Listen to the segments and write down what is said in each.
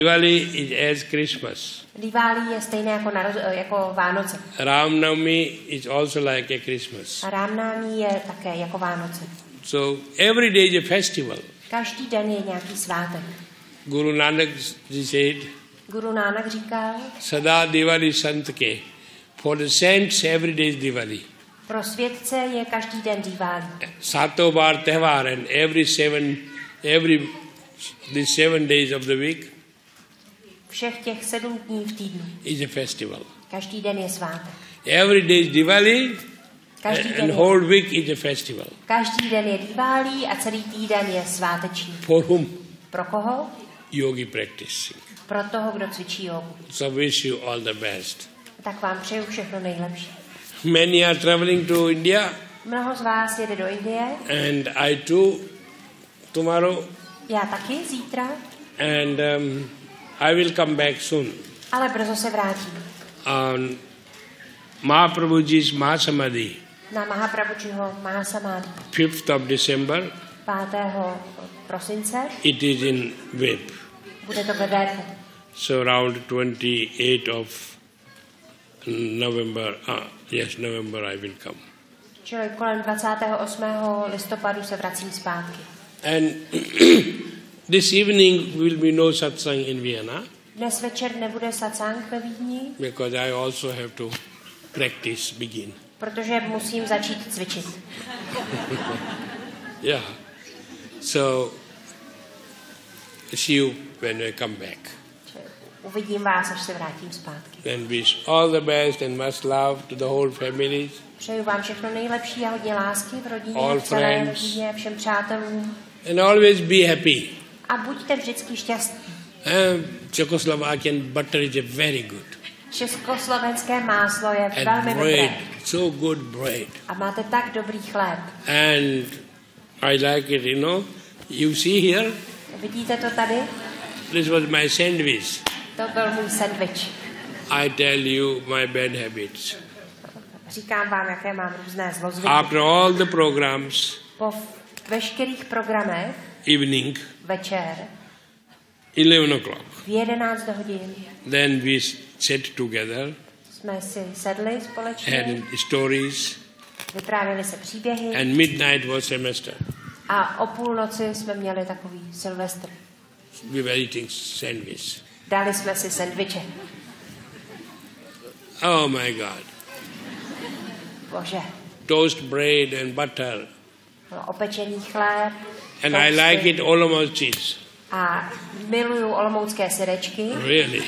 Diwali is as Christmas. Diwali je stejné jako Vánoce. Ram Navami is also like a Christmas. A Ram Navami je také jako Vánoce. So every day is a festival. Každý den je nějaký svátek. Guru Nanak ji said, Guru Nanak říkal, Sada Diwali Sant ke. For the saints every day is Diwali. pro světce je každý den Diwali. Sato bar tehvar and these 7 days of the week Všech těch 7 dní v týdnu. is a festival. Každý den je svátek. Every day is Diwali Každý and whole week is a festival. Každý den je Diwali a celý týden je sváteční. For whom? Pro koho? Yogi practicing. Pro toho, kdo cvičí jogu. So wish you all the best. Tak vám přeju všechno nejlepší. Many are traveling to India Mnoho z vás jede do Indie. and I too tomorrow Já taky zítra. and I will come back soon. Ale brzo se vrátím. On Mahaprabhuji's Mahasamadhi, Na Mahaprabhujiho Mahasamadhi. 5th of December, 5. prosince. it is in Vep. Bude to ve Vépu. So around 28th of November, November I will come. Čili kolem 28. listopadu se vracím zpátky. And this evening will be no satsang in Vienna Dnes večer nebude satsang ve Vídni, because I also have to practice begin. protože musím začít cvičit. Yeah. So see you when I come back. Čili uvidím vás, až se vrátím zpátky. And wish all the best and much love to the whole family. Přeju vám všechno nejlepší a hodně lásky v rodině, All v celé friends. rodině, všem přátelům. And always be happy. A buďte vždycky šťastní. Czechoslovakian butter is a very good. Československé máslo je And velmi bread, dobré. so good bread. A máte tak dobrý chléb. And I like it, You see here, Vidíte to tady? this was my sandwich. To byl můj sendvič. I tell you my bad habits. Říkám vám, jaké mám různé zlozvyky. After all the programs, Po veškerých programech evening, večer 11 o'clock, v 11 hodin then we sat together, jsme si sedli společně, had stories, vyprávěli se příběhy and midnight was semester. a o půlnoci jsme měli takový Silvestr. We were eating sandwich. Dali jsme si sendviče. Oh my God. Bože. Toast bread and butter. Bylo opečený chléb. And I toasty. like it Olomouc cheese. A miluju olomoucké syrečky. Really.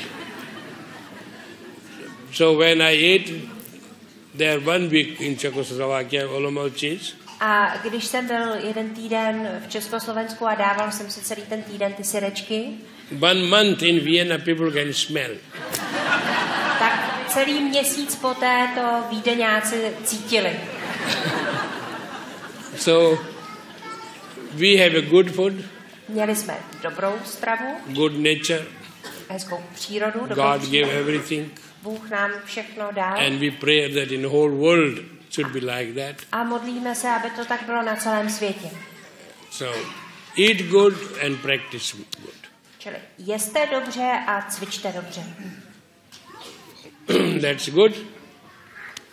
So when I ate there 1 week in Czechoslovakia, Olomouc cheese, A když jsem byl jeden týden v Československu a dával jsem si celý ten týden ty syrečky, 1 month in Vienna people can smell. tak celý měsíc poté to Vídeňáci cítili. So we have a good food, Měli jsme dobrou stravu, good nature. hezkou přírodu, dobrou God přírodu. gave everything. Bůh nám všechno dal. And we pray that in the whole world should be like that. A modlíme se, aby to tak bylo na celém světě. So eat good and practice good. Čili jeste dobře a cvičte dobře. That's good.